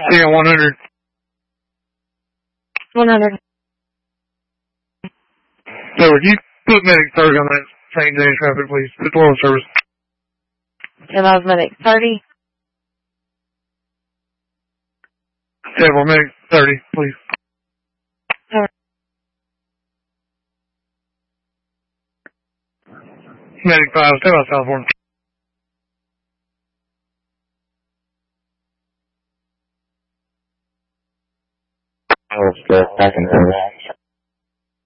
Yeah, 100. 100. So would you put medic 30 on that same day traffic, please? Put the loan service. And that was medic 30. Yeah, well, medic 30, please. All right. Medic 5, stay out California. I was just back in the